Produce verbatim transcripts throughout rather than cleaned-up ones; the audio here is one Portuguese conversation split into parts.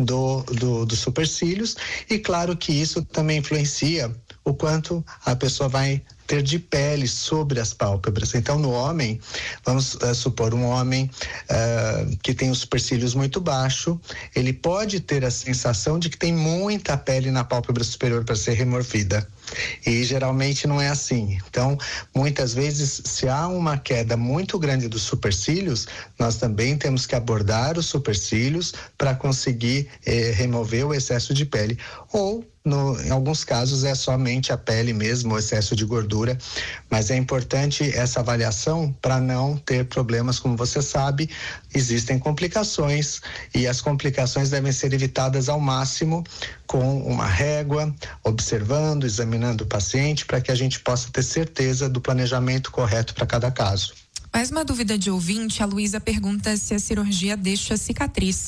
do, do, dos supercílios, e claro que isso também influencia o quanto a pessoa vai ter de pele sobre as pálpebras. Então, no homem, vamos uh, supor um homem uh, que tem os supercílios muito baixo, ele pode ter a sensação de que tem muita pele na pálpebra superior para ser removida. E geralmente não é assim. Então, muitas vezes, se há uma queda muito grande dos supercílios, nós também temos que abordar os supercílios para conseguir eh, remover o excesso de pele. Ou, no, em alguns casos, é somente a pele mesmo, o excesso de gordura. Mas é importante essa avaliação para não ter problemas. Como você sabe, existem complicações e as complicações devem ser evitadas ao máximo com uma régua, observando, examinando o paciente, para que a gente possa ter certeza do planejamento correto para cada caso. Mais uma dúvida de ouvinte, a Luísa pergunta se a cirurgia deixa cicatriz.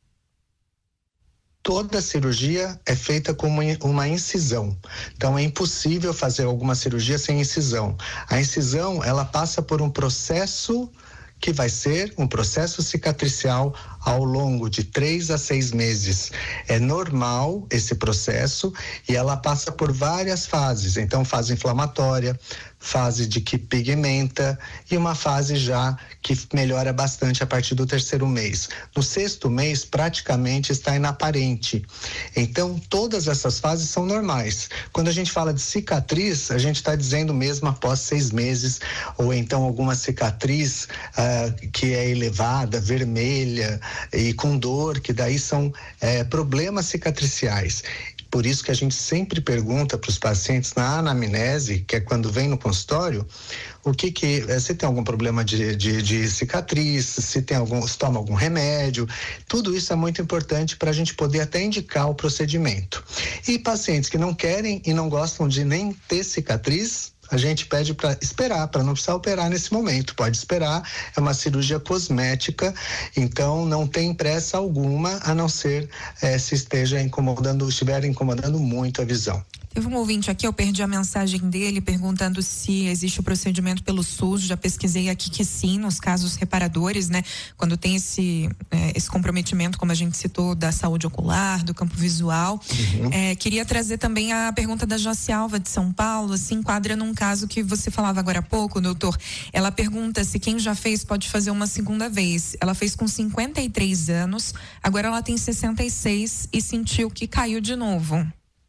Toda cirurgia é feita com uma, uma incisão. Então é impossível fazer alguma cirurgia sem incisão. A incisão, ela passa por um processo que vai ser um processo cicatricial ao longo de três a seis meses. É normal esse processo e ela passa por várias fases. Então, fase inflamatória, fase de que pigmenta e uma fase já que melhora bastante a partir do terceiro mês. No sexto mês, praticamente está inaparente. Então, todas essas fases são normais. Quando a gente fala de cicatriz, a gente está dizendo mesmo após seis meses, ou então alguma cicatriz ah, que é elevada, vermelha e com dor, que daí são eh, problemas cicatriciais. Por isso que a gente sempre pergunta para os pacientes na anamnese, que é quando vem no consultório, o que que, se tem algum problema de, de, de cicatriz, se tem algum, se toma algum remédio, tudo isso é muito importante para a gente poder até indicar o procedimento. E pacientes que não querem e não gostam de nem ter cicatriz, a gente pede para esperar, para não precisar operar nesse momento. Pode esperar, é uma cirurgia cosmética, então não tem pressa alguma, a não ser eh, se esteja incomodando, estiver incomodando muito a visão. Teve um ouvinte aqui, eu perdi a mensagem dele, perguntando se existe o procedimento pelo SUS. Já pesquisei aqui que sim, nos casos reparadores, né? Quando tem esse, é, esse comprometimento, como a gente citou, da saúde ocular, do campo visual. Uhum. É, queria trazer também a pergunta da Jocialva de São Paulo, se enquadra num caso que você falava agora há pouco, doutor. Ela pergunta se quem já fez pode fazer uma segunda vez. Ela fez com cinquenta e três anos, agora ela tem sessenta e seis e sentiu que caiu de novo.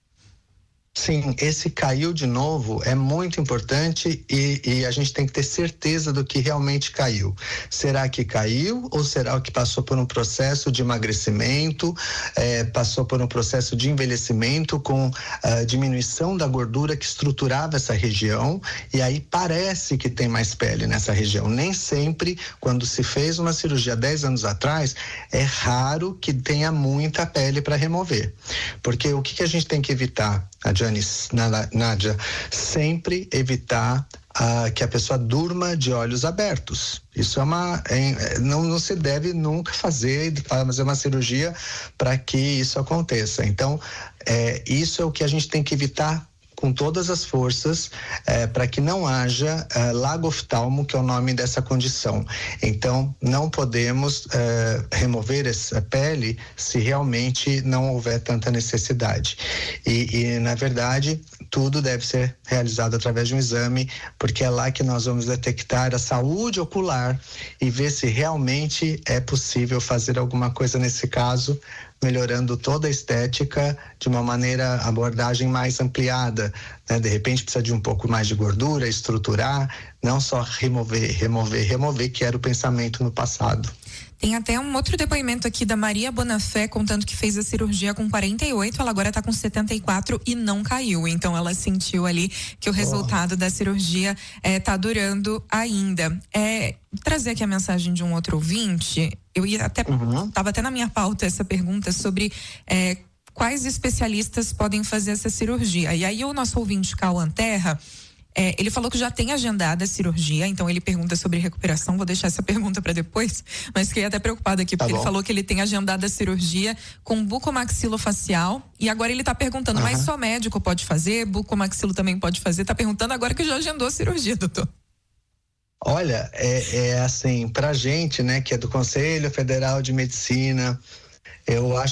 Sim, esse caiu de novo é muito importante e, e a gente tem que ter certeza do que realmente caiu. Será que caiu ou será que passou por um processo de emagrecimento, eh, passou por um processo de envelhecimento com a diminuição da gordura que estruturava essa região e aí parece que tem mais pele nessa região. Nem sempre, quando se fez uma cirurgia dez anos atrás, é raro que tenha muita pele para remover. Porque o que, que a gente tem que evitar? A Janice, Nádia, sempre evitar ah, que a pessoa durma de olhos abertos. Isso é uma, é, não, não se deve nunca fazer, fazer uma cirurgia para que isso aconteça. Então, é, isso é o que a gente tem que evitar com todas as forças, eh, para que não haja eh, lagoftalmo, que é o nome dessa condição. Então, não podemos eh, remover essa pele se realmente não houver tanta necessidade. E, e, na verdade, tudo deve ser realizado através de um exame, porque é lá que nós vamos detectar a saúde ocular e ver se realmente é possível fazer alguma coisa nesse caso, melhorando toda a estética de uma maneira, abordagem mais ampliada, né? De repente precisa de um pouco mais de gordura, estruturar, não só remover, remover, remover, que era o pensamento no passado. Tem até um outro depoimento aqui da Maria Bonafé contando que fez a cirurgia com quarenta e oito, ela agora está com setenta e quatro e não caiu. Então ela sentiu ali que o resultado oh. da cirurgia está eh, durando ainda. É, trazer aqui a mensagem de um outro ouvinte, eu ia até, uhum. tava até na minha pauta essa pergunta sobre eh, quais especialistas podem fazer essa cirurgia. E aí o nosso ouvinte Cauã Terra, É, ele falou que já tem agendada a cirurgia, então ele pergunta sobre recuperação, vou deixar essa pergunta para depois, mas fiquei até preocupada aqui, porque tá ele falou que ele tem agendada a cirurgia com bucomaxilofacial e agora ele tá perguntando, uhum. mas só médico pode fazer, bucomaxilo também pode fazer, tá perguntando agora que já agendou a cirurgia, doutor. Olha, é, é assim, pra gente, né, que é do Conselho Federal de Medicina, eu acho